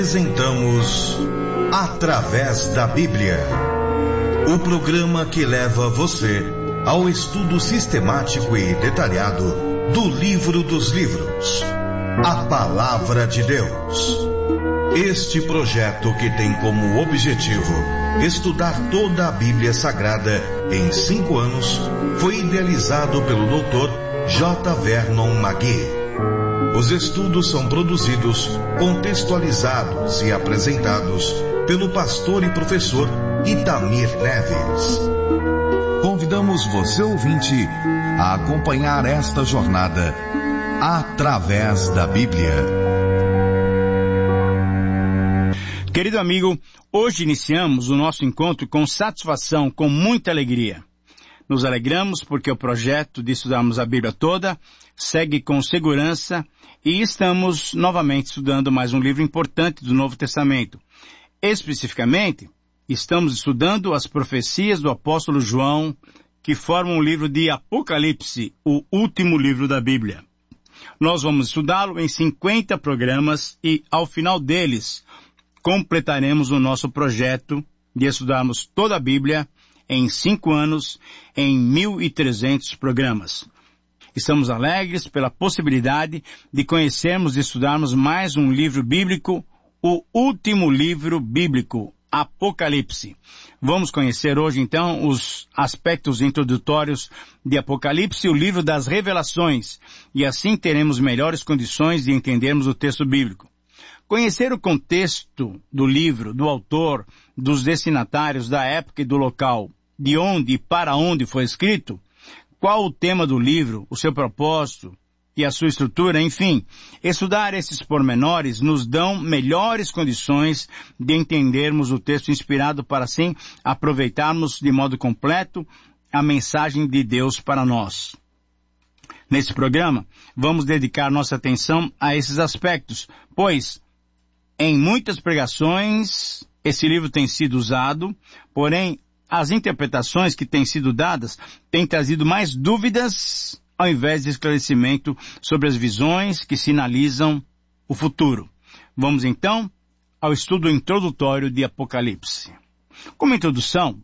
Apresentamos Através da Bíblia, o programa que leva você ao estudo sistemático e detalhado do livro dos livros, a Palavra de Deus. Este projeto, que tem como objetivo estudar toda a Bíblia Sagrada em 5 anos, foi idealizado pelo Dr. J. Vernon McGee. Os estudos são produzidos, contextualizados e apresentados pelo pastor e professor Itamir Neves. Convidamos você, ouvinte, a acompanhar esta jornada através da Bíblia. Querido amigo, hoje iniciamos o nosso encontro com satisfação, com muita alegria. Nos alegramos porque o projeto de estudarmos a Bíblia toda segue com segurança e estamos novamente estudando mais um livro importante do Novo Testamento. Especificamente, estamos estudando as profecias do apóstolo João, que formam o livro de Apocalipse, o último livro da Bíblia. Nós vamos estudá-lo em 50 programas e, ao final deles, completaremos o nosso projeto de estudarmos toda a Bíblia em 5 anos, em 1.300 programas. Estamos alegres pela possibilidade de conhecermos e estudarmos mais um livro bíblico, o último livro bíblico, Apocalipse. Vamos conhecer hoje, então, os aspectos introdutórios de Apocalipse, o livro das revelações, e assim teremos melhores condições de entendermos o texto bíblico. Conhecer o contexto do livro, do autor, dos destinatários, da época e do local, de onde e para onde foi escrito, qual o tema do livro, o seu propósito e a sua estrutura, enfim, estudar esses pormenores nos dão melhores condições de entendermos o texto inspirado para assim aproveitarmos de modo completo a mensagem de Deus para nós. Nesse programa, vamos dedicar nossa atenção a esses aspectos, pois em muitas pregações esse livro tem sido usado, porém as interpretações que têm sido dadas têm trazido mais dúvidas ao invés de esclarecimento sobre as visões que sinalizam o futuro. Vamos então ao estudo introdutório de Apocalipse. Como introdução,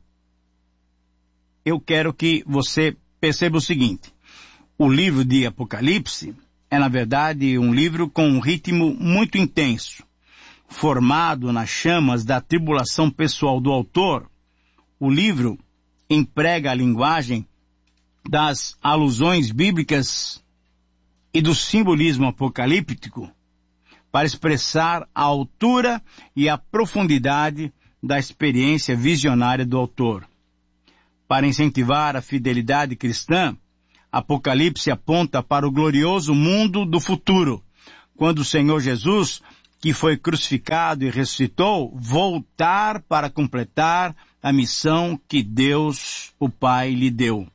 eu quero que você perceba o seguinte: o livro de Apocalipse é, na verdade, um livro com um ritmo muito intenso, formado nas chamas da tribulação pessoal do autor. O livro emprega a linguagem das alusões bíblicas e do simbolismo apocalíptico para expressar a altura e a profundidade da experiência visionária do autor. Para incentivar a fidelidade cristã, Apocalipse aponta para o glorioso mundo do futuro, quando o Senhor Jesus, que foi crucificado e ressuscitou, voltar para completar a missão que Deus, o Pai, lhe deu.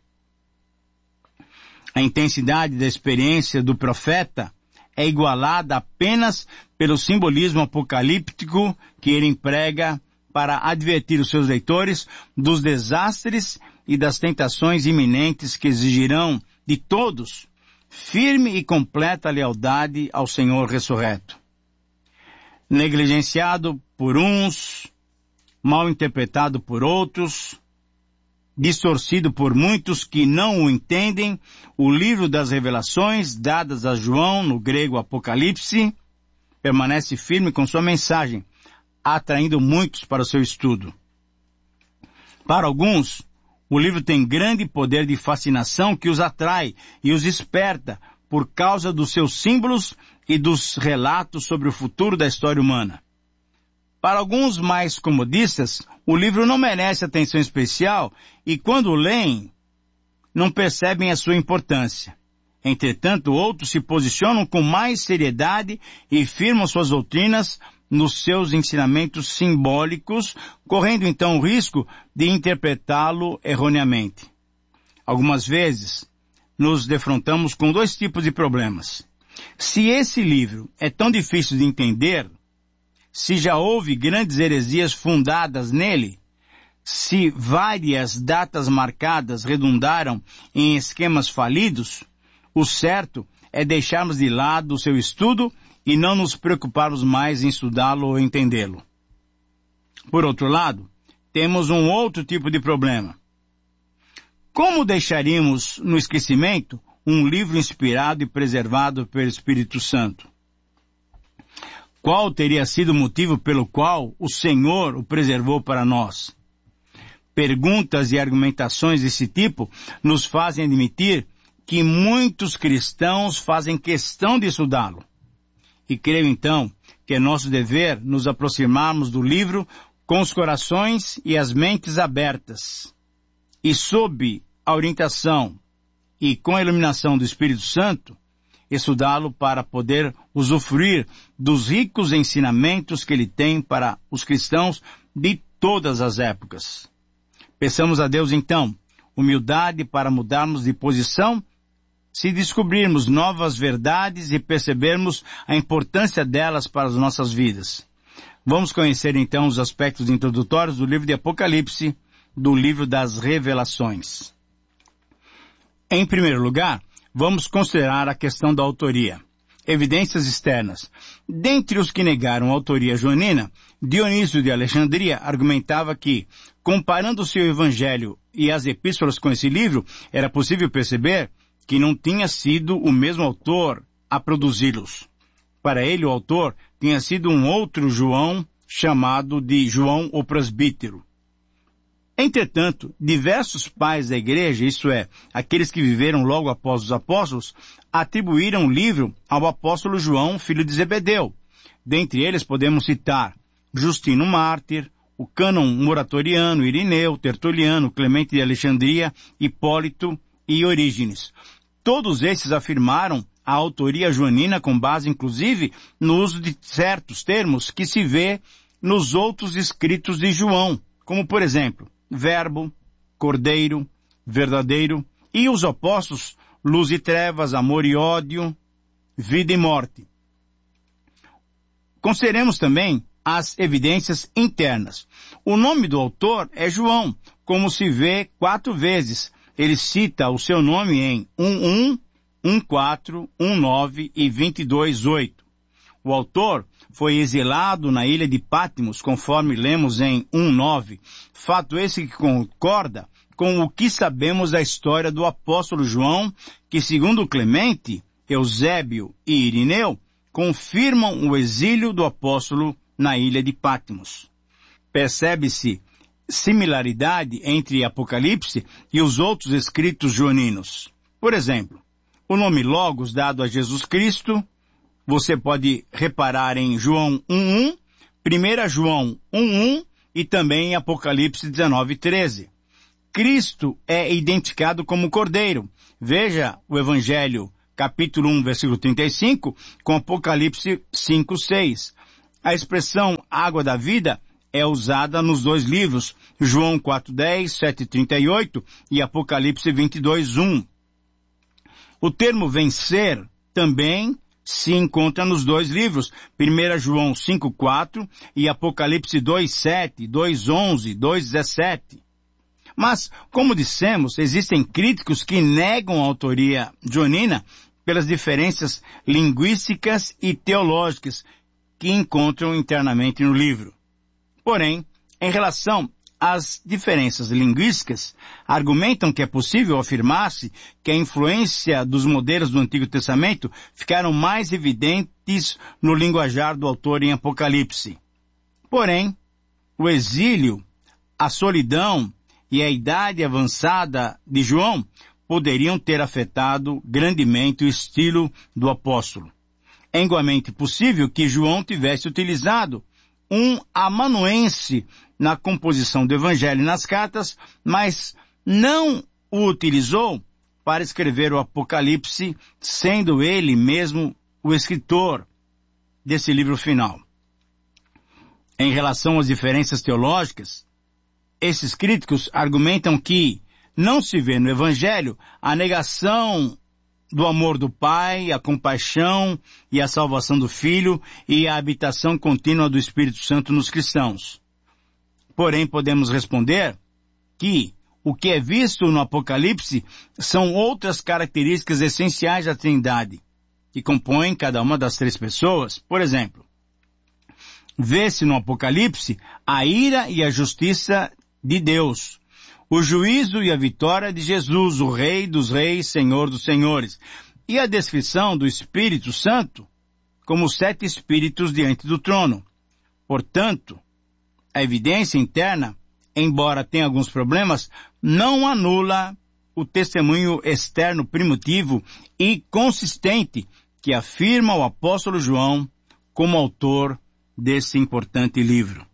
A intensidade da experiência do profeta é igualada apenas pelo simbolismo apocalíptico que ele emprega para advertir os seus leitores dos desastres e das tentações iminentes que exigirão de todos firme e completa lealdade ao Senhor ressurreto. Negligenciado por uns, mal interpretado por outros, distorcido por muitos que não o entendem, o livro das revelações dadas a João, no grego Apocalipse, permanece firme com sua mensagem, atraindo muitos para o seu estudo. Para alguns, o livro tem grande poder de fascinação que os atrai e os desperta por causa dos seus símbolos e dos relatos sobre o futuro da história humana. Para alguns mais comodistas, o livro não merece atenção especial e, quando o leem, não percebem a sua importância. Entretanto, outros se posicionam com mais seriedade e firmam suas doutrinas nos seus ensinamentos simbólicos, correndo então o risco de interpretá-lo erroneamente. Algumas vezes, nos defrontamos com 2 tipos de problemas. Se esse livro é tão difícil de entender, se já houve grandes heresias fundadas nele, se várias datas marcadas redundaram em esquemas falidos, o certo é deixarmos de lado o seu estudo e não nos preocuparmos mais em estudá-lo ou entendê-lo. Por outro lado, temos um outro tipo de problema. Como deixaríamos no esquecimento um livro inspirado e preservado pelo Espírito Santo? Qual teria sido o motivo pelo qual o Senhor o preservou para nós? Perguntas e argumentações desse tipo nos fazem admitir que muitos cristãos fazem questão de estudá-lo. E creio então que é nosso dever nos aproximarmos do livro com os corações e as mentes abertas, e sob a orientação e com a iluminação do Espírito Santo, estudá-lo para poder usufruir dos ricos ensinamentos que ele tem para os cristãos de todas as épocas. Peçamos a Deus então humildade para mudarmos de posição se descobrirmos novas verdades e percebermos a importância delas para as nossas vidas. Vamos conhecer então os aspectos introdutórios do livro de Apocalipse, do livro das Revelações. Em primeiro lugar, vamos considerar a questão da autoria. Evidências externas. Dentre os que negaram a autoria joanina, Dionísio de Alexandria argumentava que, comparando o seu evangelho e as epístolas com esse livro, era possível perceber que não tinha sido o mesmo autor a produzi-los. Para ele, o autor tinha sido um outro João, chamado de João o Presbítero. Entretanto, diversos pais da igreja, isto é, aqueles que viveram logo após os apóstolos, atribuíram o livro ao apóstolo João, filho de Zebedeu. Dentre eles podemos citar Justino Mártir, o cânon Muratoriano, Irineu, Tertuliano, Clemente de Alexandria, Hipólito e Orígenes. Todos esses afirmaram a autoria joanina com base, inclusive, no uso de certos termos que se vê nos outros escritos de João, como, por exemplo, verbo, cordeiro, verdadeiro, e os opostos, luz e trevas, amor e ódio, vida e morte. Consideremos também as evidências internas. O nome do autor é João, como se vê 4 vezes. Ele cita o seu nome em 1:1, 1:4, 1:9 e 22:8. O autor foi exilado na ilha de Patmos, conforme lemos em 1:9. Fato esse que concorda com o que sabemos da história do apóstolo João, que segundo Clemente, Eusébio e Irineu, confirmam o exílio do apóstolo na ilha de Patmos. Percebe-se similaridade entre Apocalipse e os outros escritos joaninos. Por exemplo, o nome Logos dado a Jesus Cristo, você pode reparar em João 1:1, 1 João 1:1 e também em Apocalipse 19:13. Cristo é identificado como Cordeiro. Veja o Evangelho, capítulo 1, versículo 35, com Apocalipse 5:6. A expressão água da vida é usada nos 2 livros, João 4:10, 7:38 e Apocalipse 22:1. O termo vencer também se encontra nos 2 livros, 1 João 5:4 e Apocalipse 2:7, 2:11, 2:17. Mas, como dissemos, existem críticos que negam a autoria joanina pelas diferenças linguísticas e teológicas que encontram internamente no livro. Porém, em relação às diferenças linguísticas, argumentam que é possível afirmar-se que a influência dos modelos do Antigo Testamento ficaram mais evidentes no linguajar do autor em Apocalipse. Porém, o exílio, a solidão e a idade avançada de João poderiam ter afetado grandemente o estilo do apóstolo. É igualmente possível que João tivesse utilizado um amanuense na composição do Evangelho e nas cartas, mas não o utilizou para escrever o Apocalipse, sendo ele mesmo o escritor desse livro final. Em relação às diferenças teológicas, esses críticos argumentam que não se vê no Evangelho a negação do amor do Pai, a compaixão e a salvação do Filho e a habitação contínua do Espírito Santo nos cristãos. Porém, podemos responder que o que é visto no Apocalipse são outras características essenciais da Trindade. que compõem cada uma das 3 pessoas. Por exemplo, vê-se no Apocalipse a ira e a justiça de Deus, o juízo e a vitória de Jesus, o Rei dos Reis, Senhor dos Senhores, e a descrição do Espírito Santo como 7 espíritos diante do trono. Portanto, a evidência interna, embora tenha alguns problemas, não anula o testemunho externo primitivo e consistente que afirma o apóstolo João como autor desse importante livro.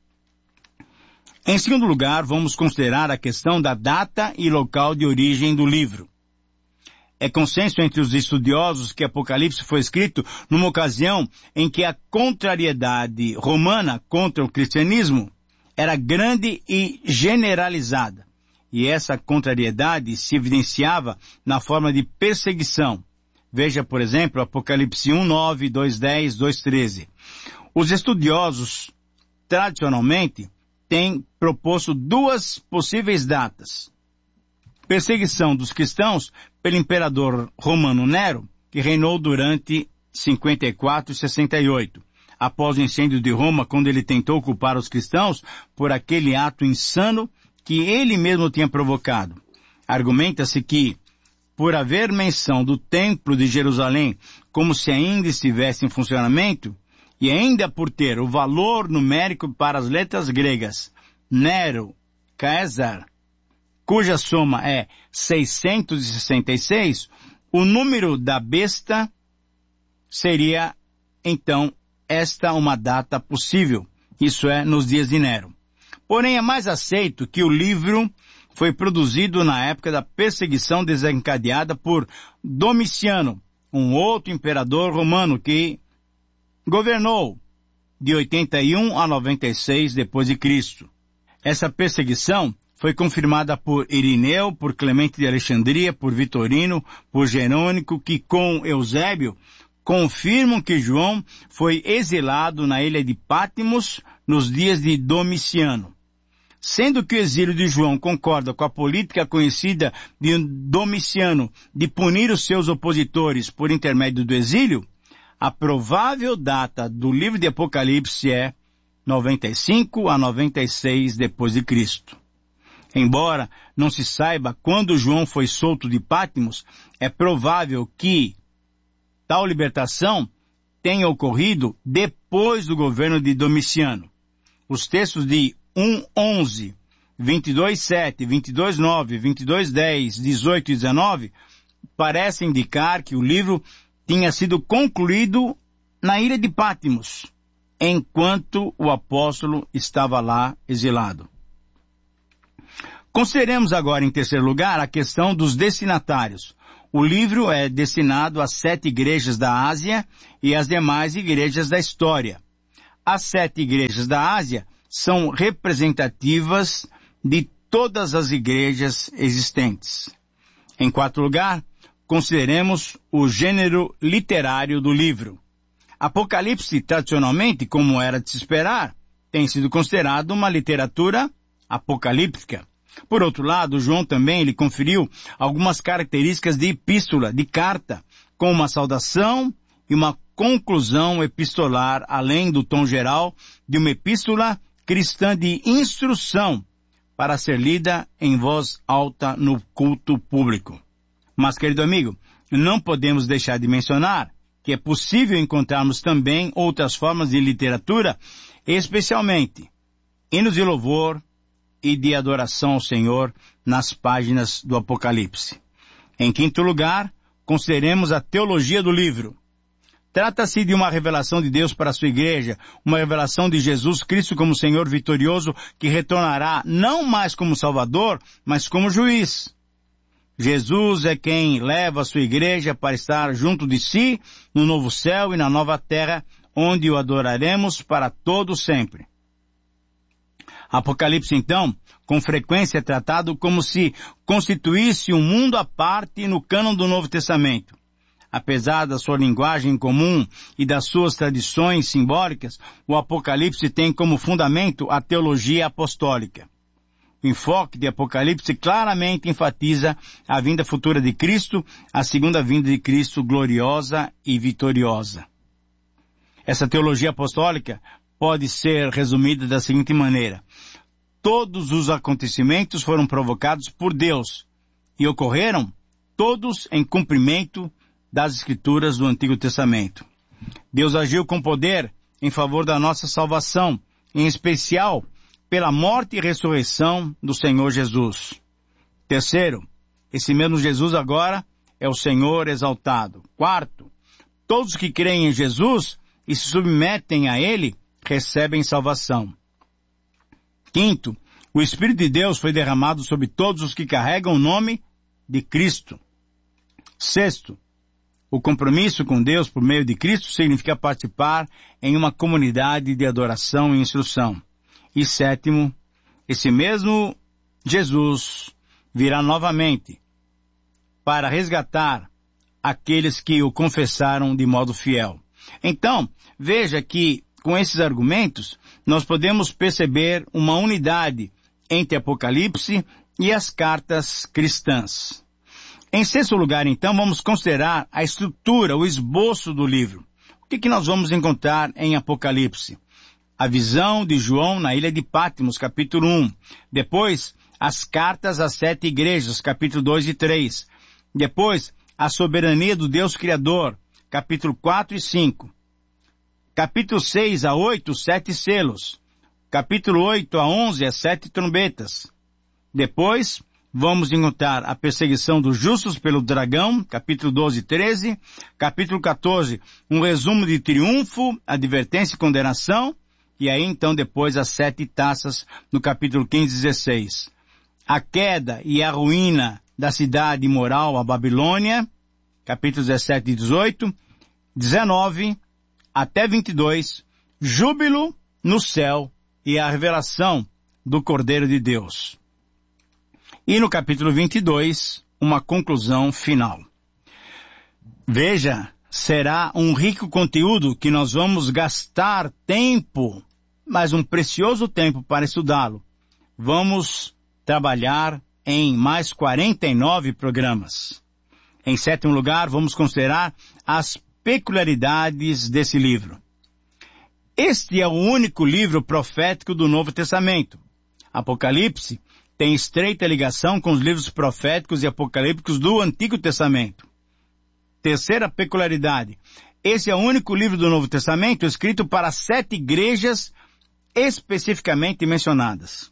Em segundo lugar, vamos considerar a questão da data e local de origem do livro. É consenso entre os estudiosos que Apocalipse foi escrito numa ocasião em que a contrariedade romana contra o cristianismo era grande e generalizada. E essa contrariedade se evidenciava na forma de perseguição. Veja, por exemplo, Apocalipse 1:9, 2:10, 2:13. Os estudiosos, tradicionalmente, têm proposto 2 possíveis datas. Perseguição dos cristãos pelo imperador romano Nero, que reinou durante 54 e 68, após o incêndio de Roma, quando ele tentou culpar os cristãos por aquele ato insano que ele mesmo tinha provocado. Argumenta-se que, por haver menção do Templo de Jerusalém como se ainda estivesse em funcionamento, e ainda por ter o valor numérico para as letras gregas, Nero, Caesar, cuja soma é 666, o número da besta seria, então, esta uma data possível, isso é, nos dias de Nero. Porém, é mais aceito que o livro foi produzido na época da perseguição desencadeada por Domiciano, um outro imperador romano que governou de 81 a 96 depois de Cristo. Essa perseguição foi confirmada por Irineu, por Clemente de Alexandria, por Vitorino, por Jerônico, que com Eusébio confirmam que João foi exilado na ilha de Patmos nos dias de Domiciano. Sendo que o exílio de João concorda com a política conhecida de Domiciano de punir os seus opositores por intermédio do exílio, a provável data do livro de Apocalipse é 95 a 96 depois de Cristo. Embora não se saiba quando João foi solto de Patmos, é provável que tal libertação tenha ocorrido depois do governo de Domiciano. Os textos de 1:11, 22:7, 22:9, 22:10, 18 e 19 parecem indicar que o livro tinha sido concluído na ilha de Patmos, enquanto o apóstolo estava lá exilado. Consideremos agora, em terceiro lugar, a questão dos destinatários. O livro é destinado às 7 igrejas da Ásia e às demais igrejas da história. As 7 igrejas da Ásia são representativas de todas as igrejas existentes. Em quarto lugar, consideremos o gênero literário do livro. Apocalipse, tradicionalmente, como era de se esperar, tem sido considerado uma literatura apocalíptica. Por outro lado, João também lhe conferiu algumas características de epístola, de carta, com uma saudação e uma conclusão epistolar, além do tom geral de uma epístola cristã de instrução para ser lida em voz alta no culto público. Mas, querido amigo, não podemos deixar de mencionar que é possível encontrarmos também outras formas de literatura, especialmente hinos de louvor e de adoração ao Senhor nas páginas do Apocalipse. Em quinto lugar, consideremos a teologia do livro. Trata-se de uma revelação de Deus para a sua igreja, uma revelação de Jesus Cristo como Senhor vitorioso que retornará não mais como Salvador, mas como juiz. Jesus é quem leva a sua igreja para estar junto de si no novo céu e na nova terra, onde o adoraremos para todo sempre. Apocalipse, então, com frequência é tratado como se constituísse um mundo à parte no cânon do Novo Testamento. Apesar da sua linguagem comum e das suas tradições simbólicas, o Apocalipse tem como fundamento a teologia apostólica. O enfoque de Apocalipse claramente enfatiza a vinda futura de Cristo, a segunda vinda de Cristo gloriosa e vitoriosa. Essa teologia apostólica pode ser resumida da seguinte maneira: todos os acontecimentos foram provocados por Deus e ocorreram todos em cumprimento das Escrituras do Antigo Testamento. Deus agiu com poder em favor da nossa salvação, em especial pela morte e ressurreição do Senhor Jesus. Terceiro, esse mesmo Jesus agora é o Senhor exaltado. Quarto, todos que creem em Jesus e se submetem a Ele recebem salvação. Quinto, o Espírito de Deus foi derramado sobre todos os que carregam o nome de Cristo. Sexto, o compromisso com Deus por meio de Cristo significa participar em uma comunidade de adoração e instrução. E sétimo, esse mesmo Jesus virá novamente para resgatar aqueles que o confessaram de modo fiel. Então, veja que com esses argumentos nós podemos perceber uma unidade entre Apocalipse e as cartas cristãs. Em sexto lugar, então, vamos considerar a estrutura, o esboço do livro. O que nós vamos encontrar em Apocalipse? A visão de João na ilha de Patmos, capítulo 1. Depois, as cartas às 7 igrejas, capítulo 2 e 3. Depois, a soberania do Deus Criador, capítulo 4 e 5. Capítulo 6 a 8, os 7 selos. Capítulo 8 a 11, as 7 trombetas. Depois, vamos encontrar a perseguição dos justos pelo dragão, capítulo 12 e 13. Capítulo 14, um resumo de triunfo, advertência e condenação. E aí, então, depois, as 7 taças, no capítulo 15 e 16. A queda e a ruína da cidade imoral, a Babilônia, capítulos 17 e 18. 19 até 22, júbilo no céu e a revelação do Cordeiro de Deus. E no capítulo 22, uma conclusão final. Veja, será um rico conteúdo que nós vamos gastar tempo, mas um precioso tempo para estudá-lo. Vamos trabalhar em mais 49 programas. Em sétimo lugar, vamos considerar as peculiaridades desse livro. Este é o único livro profético do Novo Testamento. Apocalipse tem estreita ligação com os livros proféticos e apocalípticos do Antigo Testamento. Terceira peculiaridade. Esse é o único livro do Novo Testamento escrito para 7 igrejas especificamente mencionadas.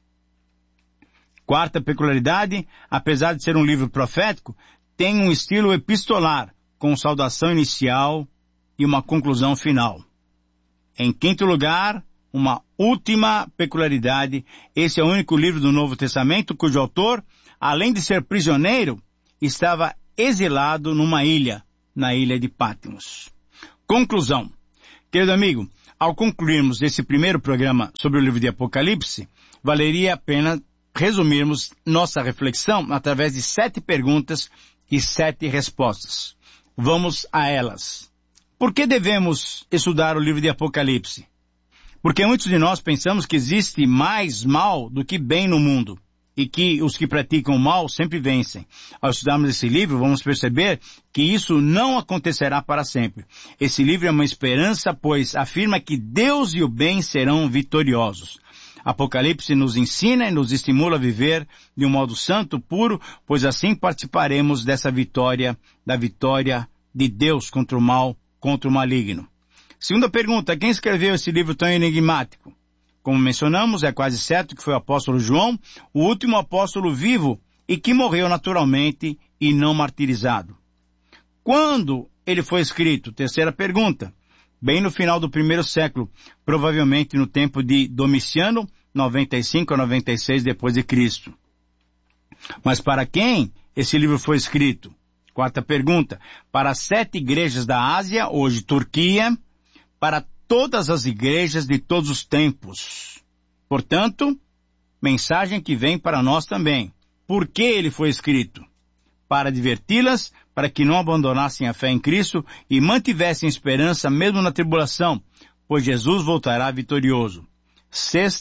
Quarta peculiaridade. Apesar de ser um livro profético, tem um estilo epistolar, com saudação inicial e uma conclusão final. Em quinto lugar, uma última peculiaridade. Esse é o único livro do Novo Testamento cujo autor, além de ser prisioneiro, estava exilado numa ilha, na ilha de Patmos. Conclusão. Querido amigo, ao concluirmos esse primeiro programa sobre o livro de Apocalipse, valeria a pena resumirmos nossa reflexão através de 7 perguntas e 7 respostas. Vamos a elas. Por que devemos estudar o livro de Apocalipse? Porque muitos de nós pensamos que existe mais mal do que bem no mundo e que os que praticam o mal sempre vencem. Ao estudarmos esse livro, vamos perceber que isso não acontecerá para sempre. Esse livro é uma esperança, pois afirma que Deus e o bem serão vitoriosos. Apocalipse nos ensina e nos estimula a viver de um modo santo, puro, pois assim participaremos dessa vitória, da vitória de Deus contra o mal, contra o maligno. Segunda pergunta, quem escreveu esse livro tão enigmático? Como mencionamos, é quase certo que foi o apóstolo João, o último apóstolo vivo e que morreu naturalmente e não martirizado. Quando ele foi escrito? Terceira pergunta. Bem no final do 1º século, provavelmente no tempo de Domiciano, 95 a 96 depois de Cristo. Mas para quem esse livro foi escrito? Quarta pergunta. Para as 7 igrejas da Ásia, hoje Turquia, para todas as igrejas de todos os tempos. Portanto, mensagem que vem para nós também. Por que ele foi escrito? Para adverti-las, para que não abandonassem a fé em Cristo e mantivessem esperança mesmo na tribulação, pois Jesus voltará vitorioso. Sexta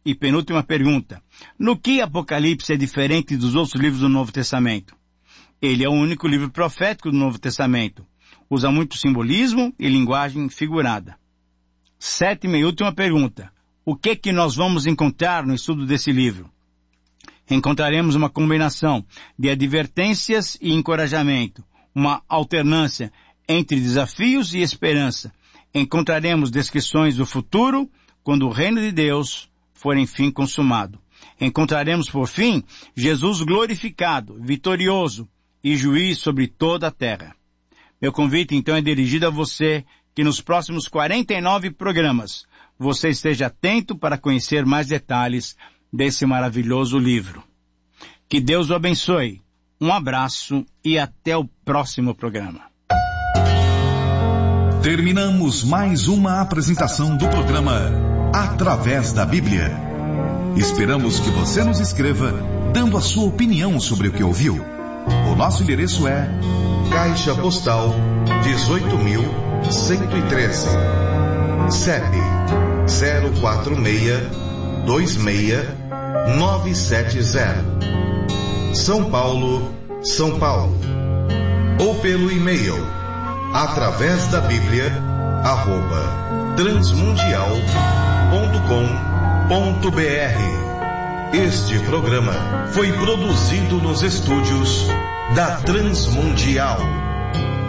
e penúltima pergunta. No que Apocalipse é diferente dos outros livros do Novo Testamento? Ele é o único livro profético do Novo Testamento. Usa muito simbolismo e linguagem figurada. Sétima e última pergunta. O que nós vamos encontrar no estudo desse livro? Encontraremos uma combinação de advertências e encorajamento, uma alternância entre desafios e esperança. Encontraremos descrições do futuro, quando o reino de Deus for enfim consumado. Encontraremos, por fim, Jesus glorificado, vitorioso e juiz sobre toda a terra. Meu convite, então, é dirigido a você que nos próximos 49 programas você esteja atento para conhecer mais detalhes desse maravilhoso livro. Que Deus o abençoe. Um abraço e até o próximo programa. Terminamos mais uma apresentação do programa Através da Bíblia. Esperamos que você nos escreva dando a sua opinião sobre o que ouviu. O nosso endereço é Caixa Postal 18.113, CEP 046269770, São Paulo, São Paulo. Ou pelo e-mail através da Bíblia @transmundial.com.br. Este programa foi produzido nos estúdios da Transmundial.